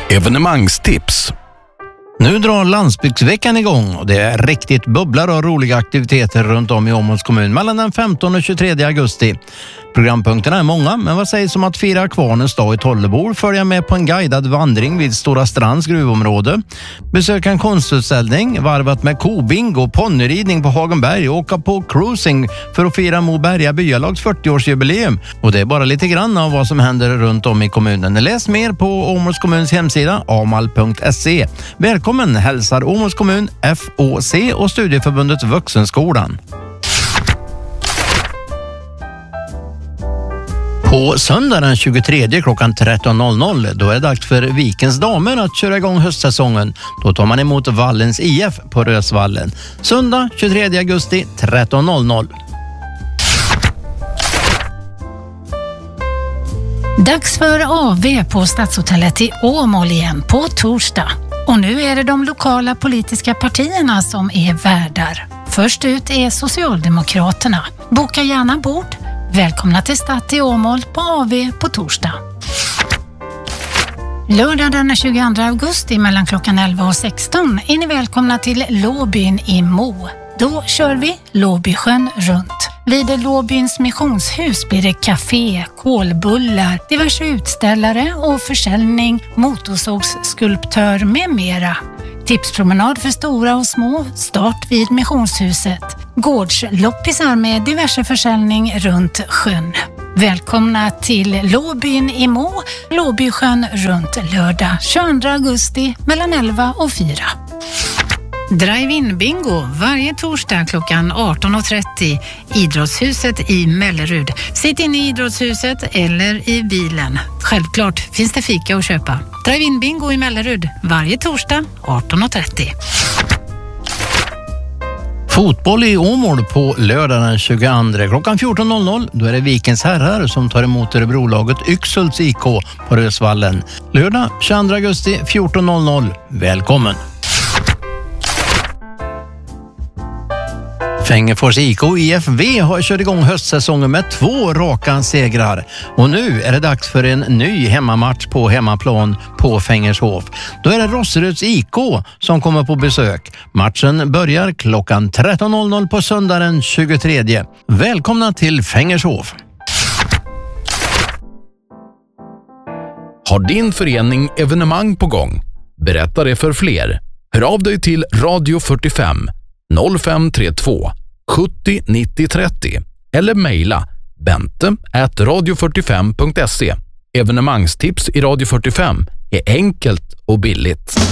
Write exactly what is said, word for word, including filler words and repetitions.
Evenemangstips. Nu drar landsbygdsveckan igång och det är riktigt bubblar och roliga aktiviteter runt om i Åmåls kommun mellan den femtonde och tjugotredje augusti. Programpunkterna är många, men vad sägs om att fira Kvarnens dag i Tollebor, följa med på en guidad vandring vid Stora Strands gruvområde, besöka en konstutställning, varvat med kobingo, ponnyridning på Hagenberg och åka på cruising för att fira Moberga byalags fyrtioårsjubileum. Och det är bara lite grann av vad som händer runt om i kommunen. Läs mer på Åmåls kommuns hemsida amal punkt se. Välkommen hälsar Åmåls kommun, F O C och Studieförbundet Vuxenskolan. På söndag den tjugotredje klockan tretton noll noll då är det dags för Vikens damer att köra igång höstsäsongen. Då tar man emot Vallens I F på Rösvallen. Söndag tjugotredje augusti tretton noll noll. Dags för A V på Stadshotellet i Åmål igen på torsdag. Och nu är det de lokala politiska partierna som är värdar. Först ut är Socialdemokraterna. Boka gärna bord. Välkomna till Stadt i Åmål på A V på torsdag. Lördag den tjugoandra augusti mellan klockan elva och sexton är ni välkomna till Låbyn i Mo. Då kör vi Låbysjön runt. Vid Låbyns missionshus blir det café, kolbullar, diverse utställare och försäljning, motorsågsskulptör med mera. Tipspromenad för stora och små, start vid missionshuset. Gårdsloppisar med diverse försäljning runt sjön. Välkomna till Låbyn i Mo, Låbysjön runt lördag tjugoandra augusti mellan elva och fyra. Drive-in bingo varje torsdag klockan arton och trettio. Idrottshuset i Mellerud. Sitt in i idrottshuset eller i bilen. Självklart finns det fika att köpa. Drive-in bingo i Mellerud varje torsdag arton och trettio. Fotboll i Åmål på lördag den tjugoandra klockan fjorton noll noll. Då är det Vikens herrar som tar emot Örebrolaget Yxhults I K på Rösvallen. Lördag tjugoandra augusti fjorton noll noll. Välkommen! Fängefors I K I F V har kört igång höstsäsongen med två raka segrar. Och nu är det dags för en ny hemmamatch på hemmaplan på Fängershof. Då är det Rosseruds I K som kommer på besök. Matchen börjar klockan tretton noll noll på söndag den tjugotredje. Välkomna till Fängershof! Har din förening evenemang på gång? Berätta det för fler. Hör av dig till Radio fyrtiofem noll fem tre två sjuttio nittio trettio eller mejla bente at radio fyrtiofem punkt se. Evenemangstips i Radio fyrtiofem är enkelt och billigt.